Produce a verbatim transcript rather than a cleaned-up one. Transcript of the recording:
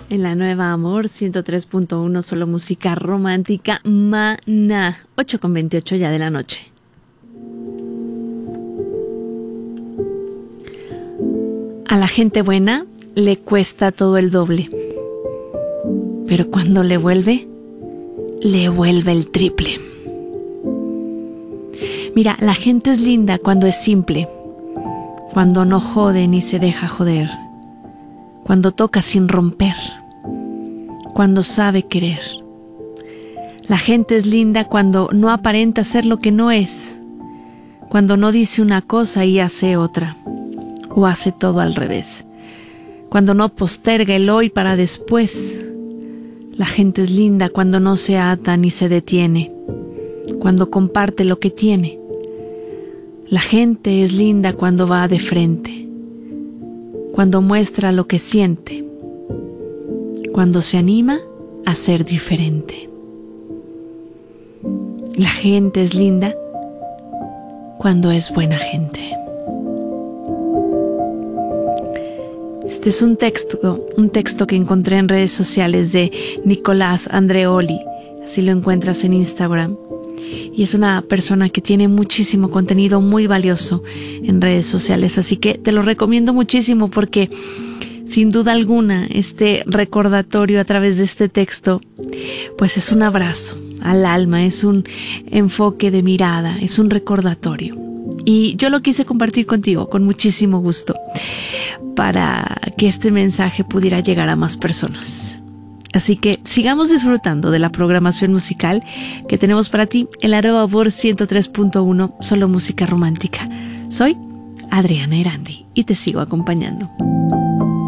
En la nueva Amor ciento tres punto uno, solo música romántica. Maná, ocho con veintiocho ya de la noche. A la gente buena le cuesta todo el doble, pero cuando le vuelve, le vuelve el triple. Mira, la gente es linda cuando es simple, cuando no jode ni se deja joder, cuando toca sin romper, cuando sabe querer. La gente es linda cuando no aparenta ser lo que no es, cuando no dice una cosa y hace otra, o hace todo al revés, cuando no posterga el hoy para después. La gente es linda cuando no se ata ni se detiene, cuando comparte lo que tiene. La gente es linda cuando va de frente, cuando muestra lo que siente, cuando se anima a ser diferente. La gente es linda cuando es buena gente. Este es un texto, un texto que encontré en redes sociales de Nicolás Andreoli, así lo encuentras en Instagram. Y es una persona que tiene muchísimo contenido muy valioso en redes sociales, así que te lo recomiendo muchísimo porque sin duda alguna este recordatorio a través de este texto pues es un abrazo al alma, es un enfoque de mirada, es un recordatorio. Y yo lo quise compartir contigo con muchísimo gusto para que este mensaje pudiera llegar a más personas. Así que sigamos disfrutando de la programación musical que tenemos para ti en la nueva Amor ciento tres punto uno, solo música romántica. Soy Adriana Erandi y te sigo acompañando.